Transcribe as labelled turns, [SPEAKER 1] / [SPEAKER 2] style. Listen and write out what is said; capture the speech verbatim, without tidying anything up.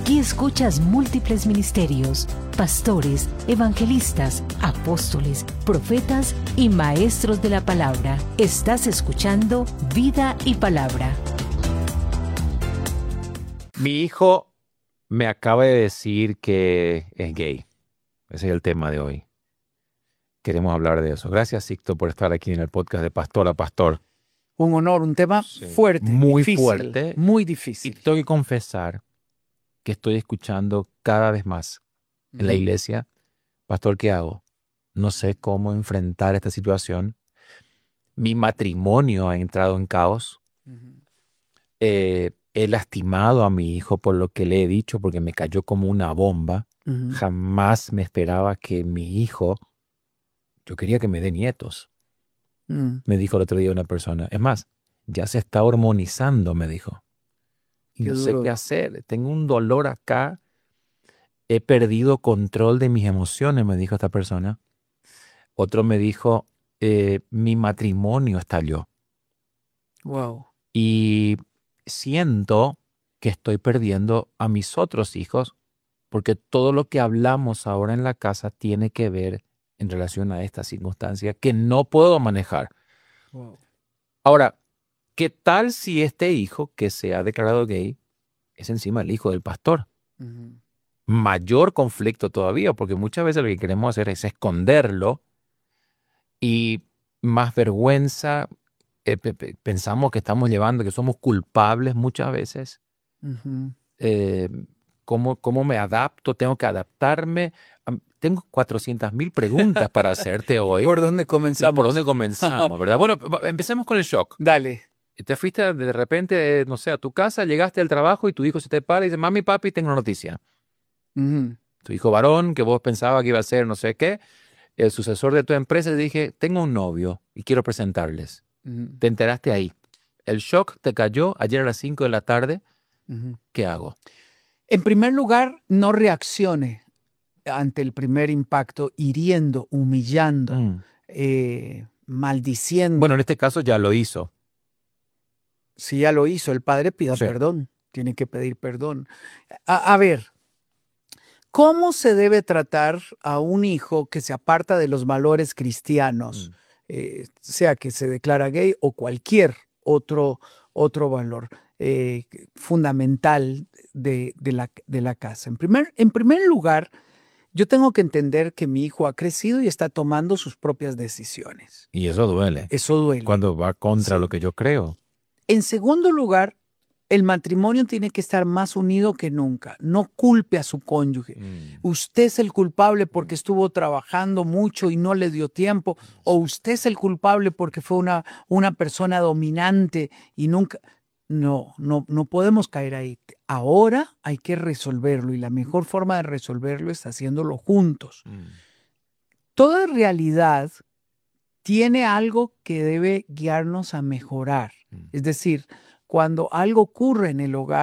[SPEAKER 1] Aquí escuchas múltiples ministerios, pastores, evangelistas, apóstoles, profetas y maestros de la palabra. Estás escuchando Vida y Palabra.
[SPEAKER 2] Mi hijo me acaba de decir que es gay. Ese es el tema de hoy. Queremos hablar de eso. Gracias, Sixto, por estar aquí en el podcast de Pastor a Pastor.
[SPEAKER 3] Un honor, un tema
[SPEAKER 2] Sí.
[SPEAKER 3] fuerte,
[SPEAKER 2] Muy
[SPEAKER 3] difícil,
[SPEAKER 2] fuerte.
[SPEAKER 3] muy
[SPEAKER 2] Y
[SPEAKER 3] difícil.
[SPEAKER 2] tengo que confesar que estoy escuchando cada vez más en la
[SPEAKER 3] Ujú.
[SPEAKER 2] iglesia. Pastor, ¿qué hago? No sé cómo enfrentar esta situación. Mi matrimonio ha entrado en caos.
[SPEAKER 3] Ujú.
[SPEAKER 2] Eh, he lastimado a mi hijo por lo que le he dicho, porque me cayó como una bomba.
[SPEAKER 3] Ujú.
[SPEAKER 2] Jamás me esperaba que mi hijo, yo quería que me dé nietos,
[SPEAKER 3] Mm.
[SPEAKER 2] me dijo el otro día una persona. Es más, ya se está hormonizando, me dijo. Y
[SPEAKER 3] Qué
[SPEAKER 2] no sé
[SPEAKER 3] duro.
[SPEAKER 2] qué hacer. Tengo un dolor acá. He perdido control de mis emociones, me dijo esta persona. Otro me dijo, eh, mi matrimonio estalló.
[SPEAKER 3] Wow.
[SPEAKER 2] Y siento que estoy perdiendo a mis otros hijos, porque todo lo que hablamos ahora en la casa tiene que ver en relación a esta circunstancia que no puedo manejar.
[SPEAKER 3] Wow.
[SPEAKER 2] Ahora, ¿qué tal si este hijo que se ha declarado gay es encima el hijo del pastor?
[SPEAKER 3] Ujú.
[SPEAKER 2] Mayor conflicto todavía, porque muchas veces lo que queremos hacer es esconderlo y más vergüenza. eh, pe- pe- pensamos que estamos llevando, que somos culpables muchas veces.
[SPEAKER 3] Ujú.
[SPEAKER 2] Eh, ¿cómo, cómo me adapto? ¿Tengo que adaptarme? Am- Tengo cuatrocientas mil preguntas para hacerte hoy.
[SPEAKER 3] ¿Por dónde comenzamos?
[SPEAKER 2] ¿Por dónde comenzamos, verdad? Bueno, va- empecemos con el shock.
[SPEAKER 3] Dale.
[SPEAKER 2] Te fuiste de repente, eh, no sé, a tu casa, llegaste al trabajo y tu hijo se te para y dice, mami, papi, tengo una noticia.
[SPEAKER 3] Ujú.
[SPEAKER 2] Tu hijo varón, que vos pensabas que iba a ser no sé qué, el sucesor de tu empresa, te dije, tengo un novio y quiero presentarles.
[SPEAKER 3] Ujú.
[SPEAKER 2] Te enteraste ahí. El shock te cayó ayer a las cinco de la tarde.
[SPEAKER 3] Ujú.
[SPEAKER 2] ¿Qué hago?
[SPEAKER 3] En primer lugar, no reaccione ante el primer impacto hiriendo, humillando,
[SPEAKER 2] Mm.
[SPEAKER 3] eh, maldiciendo.
[SPEAKER 2] Bueno, en este caso ya lo hizo.
[SPEAKER 3] Si ya lo hizo, el padre pida
[SPEAKER 2] Sí.
[SPEAKER 3] perdón. Tiene que pedir perdón. A, a ver, ¿cómo se debe tratar a un hijo que se aparta de los valores cristianos,
[SPEAKER 2] Mm.
[SPEAKER 3] eh, sea que se declara gay o cualquier otro, otro valor eh, fundamental de, de la, de la casa? En primer, en primer lugar, yo tengo que entender que mi hijo ha crecido y está tomando sus propias decisiones.
[SPEAKER 2] Y eso duele.
[SPEAKER 3] Eso duele.
[SPEAKER 2] Cuando va contra
[SPEAKER 3] Sí.
[SPEAKER 2] lo que yo creo.
[SPEAKER 3] En segundo lugar, el matrimonio tiene que estar más unido que nunca. No culpe a su cónyuge.
[SPEAKER 2] Mm.
[SPEAKER 3] Usted es el culpable porque estuvo trabajando mucho y no le dio tiempo. O usted es el culpable porque fue una, una persona dominante y nunca... No, no, no podemos caer ahí. Ahora hay que resolverlo y la mejor forma de resolverlo es haciéndolo juntos.
[SPEAKER 2] Mm.
[SPEAKER 3] Toda realidad tiene algo que debe guiarnos a mejorar.
[SPEAKER 2] Mm.
[SPEAKER 3] Es decir, cuando algo ocurre en el hogar,